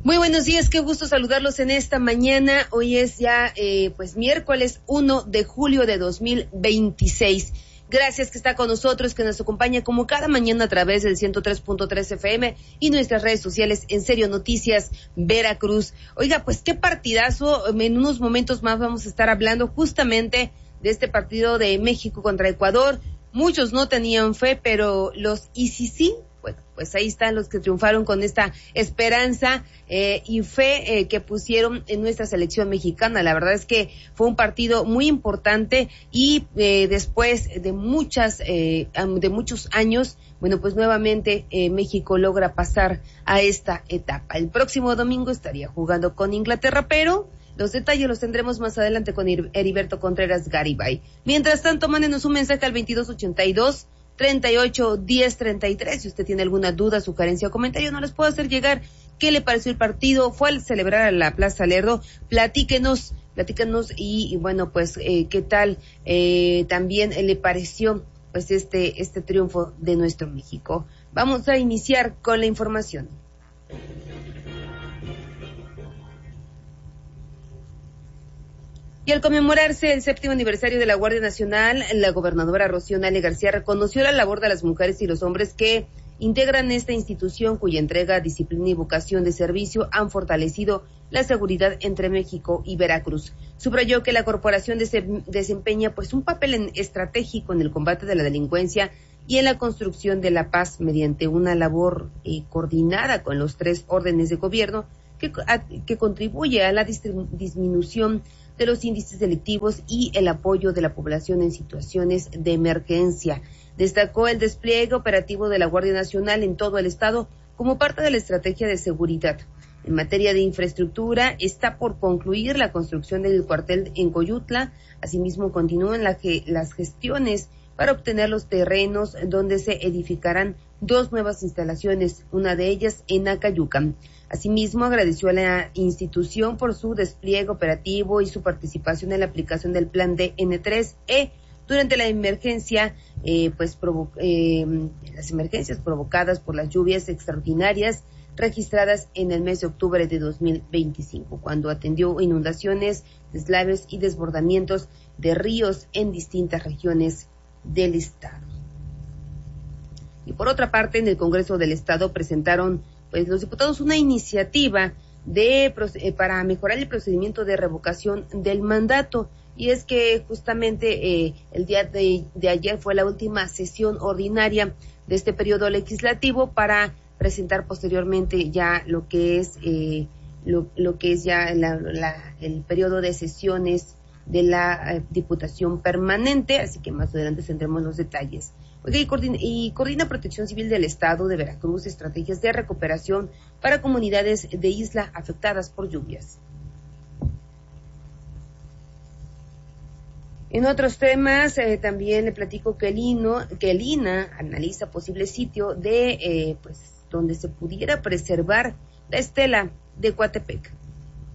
Muy buenos días, qué gusto saludarlos en esta mañana. Hoy es ya miércoles 1 de julio de 2026. Gracias que está con nosotros, que nos acompaña como cada mañana a través del 103.3 FM y nuestras redes sociales en Serio Noticias Veracruz. Oiga, pues qué partidazo. En unos momentos más vamos a estar hablando justamente de este partido de México contra Ecuador. Muchos no tenían fe, pero los ICC, bueno, pues ahí están los que triunfaron con esta esperanza y fe que pusieron en nuestra selección mexicana. La verdad es que fue un partido muy importante y después de muchos años, bueno, pues nuevamente México logra pasar a esta etapa. El próximo domingo estaría jugando con Inglaterra, pero los detalles los tendremos más adelante con Heriberto Contreras Garibay. Mientras tanto, mándenos un mensaje al 2282-381033. Si usted tiene alguna duda, sugerencia o comentario, no les puedo hacer llegar. ¿Qué le pareció el partido? ¿Fue al celebrar a la Plaza Lerdo? Platíquenos y bueno, pues qué tal también le pareció pues este triunfo de nuestro México. Vamos a iniciar con la información. Y al conmemorarse el 7º aniversario de la Guardia Nacional, la gobernadora Rocío Nale García reconoció la labor de las mujeres y los hombres que integran esta institución, cuya entrega, disciplina y vocación de servicio han fortalecido la seguridad entre México y Veracruz. Subrayó que la corporación desempeña pues un papel estratégico en el combate de la delincuencia y en la construcción de la paz mediante una labor coordinada con los 3 órdenes de gobierno que contribuye a la disminución de los índices delictivos y el apoyo de la población en situaciones de emergencia. Destacó el despliegue operativo de la Guardia Nacional en todo el estado como parte de la estrategia de seguridad. En materia de infraestructura, está por concluir la construcción del cuartel en Coyutla. Asimismo, continúan las gestiones para obtener los terrenos donde se edificarán 2 nuevas instalaciones, una de ellas en Acayucan. Asimismo, agradeció a la institución por su despliegue operativo y su participación en la aplicación del plan DN3E durante la emergencia, las emergencias provocadas por las lluvias extraordinarias registradas en el mes de octubre de 2025, cuando atendió inundaciones, deslaves y desbordamientos de ríos en distintas regiones del estado. Y por otra parte, en el Congreso del Estado presentaron los diputados una iniciativa para mejorar el procedimiento de revocación del mandato. Y es que justamente el día de ayer fue la última sesión ordinaria de este periodo legislativo para presentar posteriormente ya lo que es ya el periodo de sesiones de la Diputación Permanente, así que más adelante tendremos los detalles. Oiga, y coordina Protección Civil del Estado de Veracruz estrategias de recuperación para comunidades de isla afectadas por lluvias. En otros temas, también le platico que el INAH analiza posible sitio de donde se pudiera preservar la estela de Coatepec.